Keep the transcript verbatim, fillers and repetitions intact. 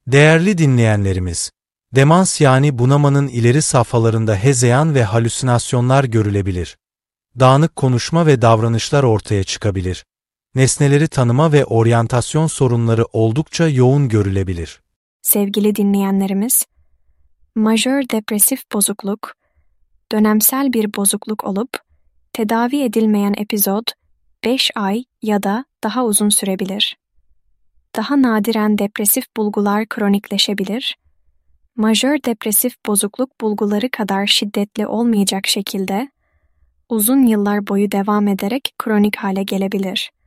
Değerli dinleyenlerimiz, demans yani bunamanın ileri safhalarında hezeyan ve halüsinasyonlar görülebilir. Dağınık konuşma ve davranışlar ortaya çıkabilir. Nesneleri tanıma ve oryantasyon sorunları oldukça yoğun görülebilir. Sevgili dinleyenlerimiz, majör depresif bozukluk, dönemsel bir bozukluk olup, tedavi edilmeyen epizod beş ay ya da daha uzun sürebilir. Daha nadiren depresif bulgular kronikleşebilir. Majör depresif bozukluk bulguları kadar şiddetli olmayacak şekilde uzun yıllar boyu devam ederek kronik hale gelebilir.